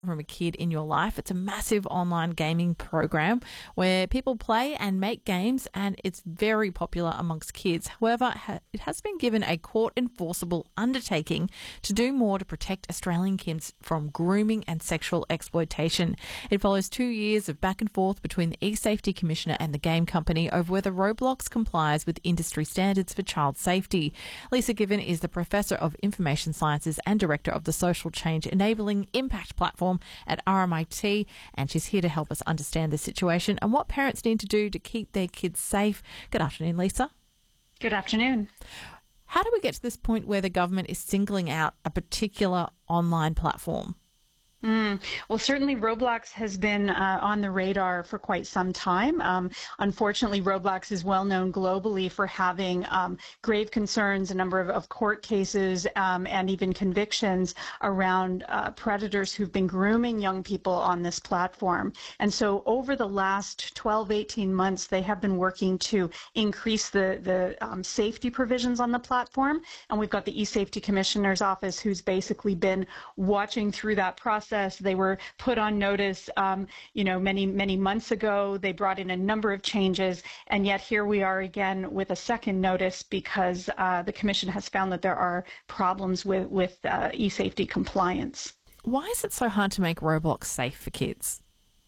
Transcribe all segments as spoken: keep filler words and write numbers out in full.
from a kid in your life. It's a massive online gaming program where people play and make games, and it's very popular amongst kids. However, it has been given a court enforceable undertaking to do more to protect Australian kids from grooming and sexual exploitation. It follows two years of back and forth between the eSafety Commissioner and the game company over whether Roblox complies with industry standards for child safety. Lisa Given is the Professor of Information Sciences and Director of the Social Change Enabling Impact Platform at R M I T, and she's here to help us understand the situation and what parents need to do to keep their kids safe. Good afternoon, Lisa. Good afternoon. How do we get to this point where the government is singling out a particular online platform? Mm. Well, certainly Roblox has been uh, on the radar for quite some time. Um, unfortunately, Roblox is well known globally for having um, grave concerns, a number of, of court cases, um, and even convictions around uh, predators who've been grooming young people on this platform. And so over the last twelve, eighteen months, they have been working to increase the, the um, safety provisions on the platform. And we've got the eSafety Commissioner's Office who's basically been watching through that process. They were put on notice, um, you know, many, many months ago. They brought in a number of changes, and yet here we are again with a second notice because uh, the Commission has found that there are problems with, with uh, e-safety compliance. Why is it so hard to make Roblox safe for kids?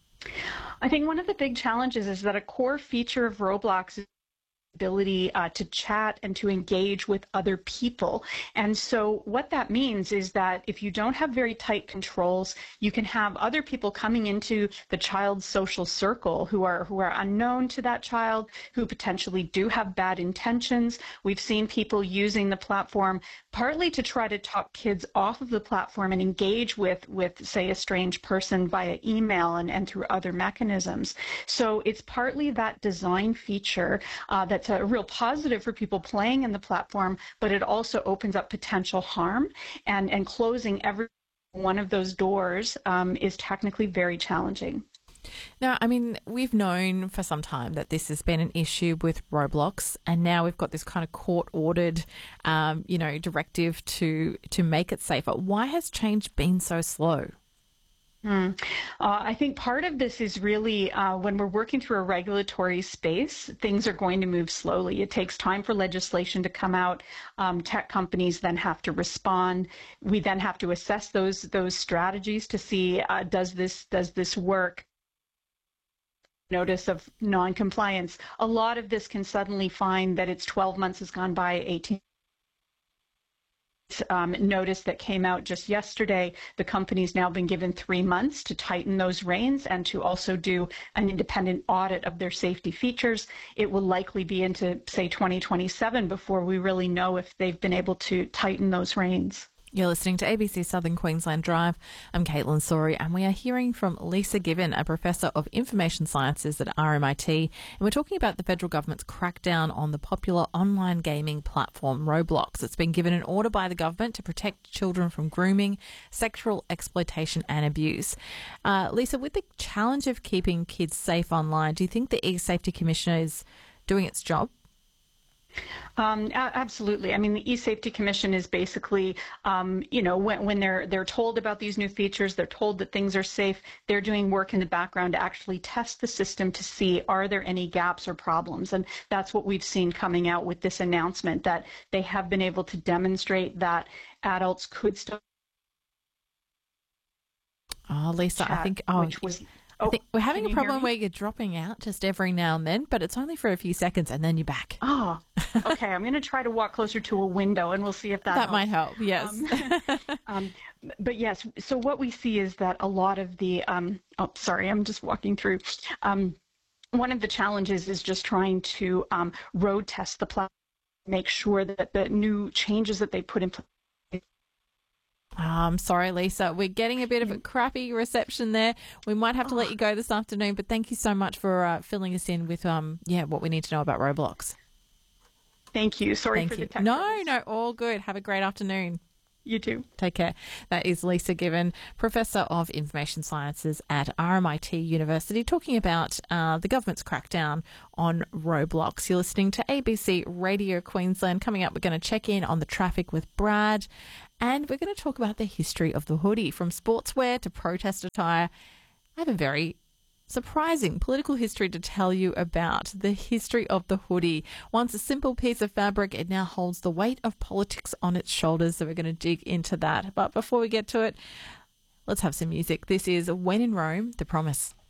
I think one of the big challenges is that a core feature of Roblox is ability uh, to chat and to engage with other people. And so what that means is that if you don't have very tight controls, you can have other people coming into the child's social circle who are who are unknown to that child, who potentially do have bad intentions. We've seen people using the platform partly to try to talk kids off of the platform and engage with, with say, a strange person via email and, and through other mechanisms. So it's partly that design feature uh, that's a real positive for people playing in the platform, but it also opens up potential harm, and, and closing every one of those doors um, is technically very challenging. Now, I mean, we've known for some time that this has been an issue with Roblox, and now we've got this kind of court-ordered, um, you know, directive to to make it safer. Why has change been so slow? Mm. Uh, I think part of this is really uh, when we're working through a regulatory space, things are going to move slowly. It takes time for legislation to come out. Um, tech companies then have to respond. We then have to assess those those strategies to see uh, does this does this work. Notice of non-compliance. A lot of this can suddenly find that it's twelve months has gone by, eighteen. Um, notice that came out just yesterday. The company's now been given three months to tighten those reins and to also do an independent audit of their safety features. It will likely be into, say, twenty twenty-seven before we really know if they've been able to tighten those reins. You're listening to A B C Southern Queensland Drive. I'm Caitlin Sori, and we are hearing from Lisa Given, a Professor of Information Sciences at R M I T, and we're talking about the federal government's crackdown on the popular online gaming platform Roblox. It's been given an order by the government to protect children from grooming, sexual exploitation and abuse. Uh, Lisa, with the challenge of keeping kids safe online, do you think the eSafety Commissioner is doing its job? Um, absolutely. I mean, the eSafety Commission is basically, um, you know, when, when they're they're told about these new features, they're told that things are safe, they're doing work in the background to actually test the system to see are there any gaps or problems. And that's what we've seen coming out with this announcement, that they have been able to demonstrate that adults could still. Oh, Lisa, I think oh, which was. I think we're having Can a you hear problem me? where you're dropping out just every now and then, but it's only for a few seconds and then you're back. Oh, okay. I'm going to try to walk closer to a window and we'll see if that That helps. might help, yes. Um, um, but yes, so what we see is that a lot of the, um, oh, sorry, I'm just walking through. Um, one of the challenges is just trying to um, road test the platform, make sure that the new changes that they put in place. I'm sorry, Lisa. We're getting a bit of a crappy reception there. We might have to let you go this afternoon, but thank you so much for uh, filling us in with um, yeah, what we need to know about Roblox. Thank you. Sorry Thank for you. the tech No, service. no, all good. Have a great afternoon. You too. Take care. That is Lisa Given, Professor of Information Sciences at R M I T University, talking about uh, the government's crackdown on Roblox. You're listening to A B C Radio Queensland. Coming up, we're going to check in on the traffic with Brad, and we're going to talk about the history of the hoodie, from sportswear to protest attire. I have a very surprising political history to tell you about. The history of the hoodie. Once a simple piece of fabric, it now holds the weight of politics on its shoulders. So we're going to dig into that. But before we get to it, let's have some music. This is When in Rome, The Promise.